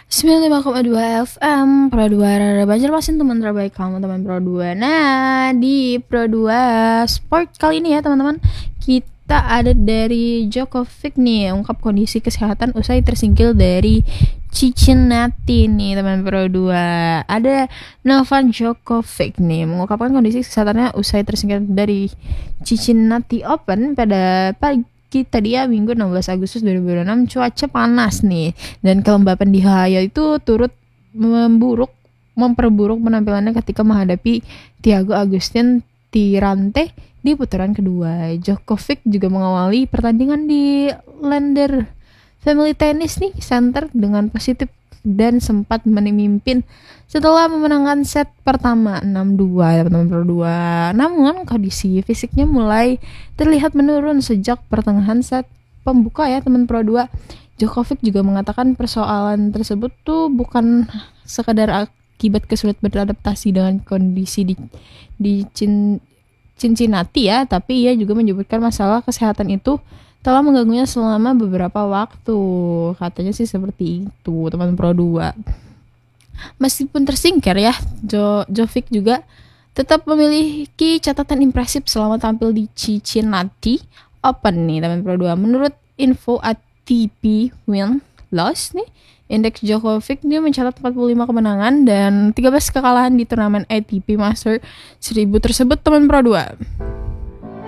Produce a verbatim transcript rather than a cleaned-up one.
sembilan puluh lima koma dua F M Pro dua Rara Banjarmasin, teman terbaik kamu, teman Pro dua. Nah, di Pro dua Sport kali ini ya teman-teman, kita ada dari Djokovic nih, ungkap kondisi kesehatan usai tersingkir dari Cincinnati nih teman Pro dua. Ada Novak Djokovic nih mengungkapkan kondisi kesehatannya usai tersingkir dari Cincinnati Open pada pagi kita dia Minggu enam belas Agustus dua ribu dua puluh enam. Cuaca panas nih dan kelembapan di Ohio itu turut memburuk memperburuk penampilannya ketika menghadapi Thiago Agustin Tirante di putaran kedua. Djokovic juga mengawali pertandingan di Lander Family Tennis nih Center dengan positif dan sempat memimpin setelah memenangkan set pertama enam dua teman-teman Pro dua. Namun kondisi fisiknya mulai terlihat menurun sejak pertengahan set pembuka ya teman Pro dua. Djokovic juga mengatakan persoalan tersebut tuh bukan sekadar akibat kesulitan beradaptasi dengan kondisi di di Cin, Cincinnati ya, tapi ia juga menyebutkan masalah kesehatan itu telah mengganggunya selama beberapa waktu. Katanya sih seperti itu teman Pro dua. Meskipun tersingkir ya, jo, Jovic juga tetap memiliki catatan impresif selama tampil di Cincinnati Open nih teman Pro dua. Menurut info A T P Win Loss nih, indeks Djokovic dia mencatat empat puluh lima kemenangan dan tiga belas kekalahan di turnamen A T P Master seribu tersebut teman Pro dua.